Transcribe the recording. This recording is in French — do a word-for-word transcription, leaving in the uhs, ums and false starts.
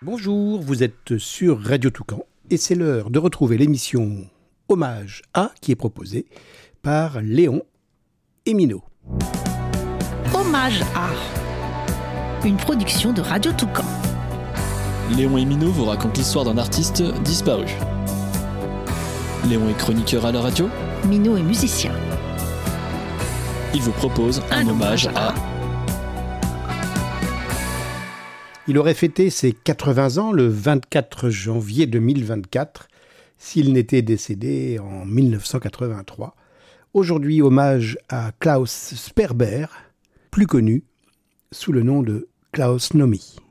Bonjour, vous êtes sur Radio Toucan et c'est l'heure de retrouver l'émission Hommage à qui est proposée par Léon et Minot. Hommage à une production de Radio Toucan. Léon et Minot vous racontent l'histoire d'un artiste disparu. Léon est chroniqueur à la radio. Minot est musicien. Il vous propose un, un hommage à... à... Il aurait fêté ses quatre-vingts ans le vingt-quatre janvier deux mille vingt-quatre s'il n'était décédé en dix-neuf cent quatre-vingt-trois. Aujourd'hui, hommage à Klaus Sperber, plus connu sous le nom de Klaus Nomi.